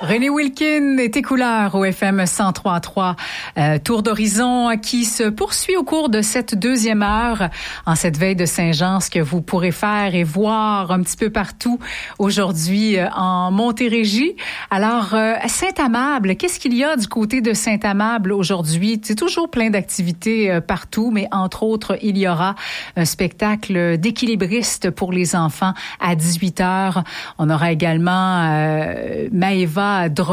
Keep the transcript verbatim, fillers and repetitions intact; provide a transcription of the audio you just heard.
René Wilkin et tes couleurs au F M cent trois virgule trois. Euh, tour d'horizon qui se poursuit au cours de cette deuxième heure en cette veille de Saint-Jean, ce que vous pourrez faire et voir un petit peu partout aujourd'hui euh, en Montérégie. Alors, euh, Saint-Amable, qu'est-ce qu'il y a du côté de Saint-Amable aujourd'hui? C'est toujours plein d'activités euh, partout, mais entre autres, il y aura un spectacle d'équilibriste pour les enfants à dix-huit heures. On aura également euh, Maëva Dro